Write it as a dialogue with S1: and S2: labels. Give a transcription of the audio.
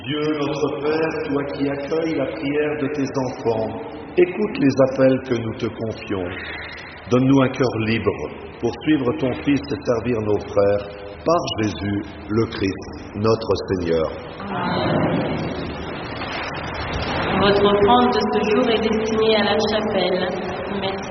S1: Dieu notre Père, toi qui accueilles la prière de tes enfants, écoute les appels que nous te confions. Donne-nous un cœur libre pour suivre ton Fils et servir nos frères, par Jésus, le Christ, notre Seigneur.
S2: Amen. Votre offrande de ce jour est destinée à la chapelle. Merci.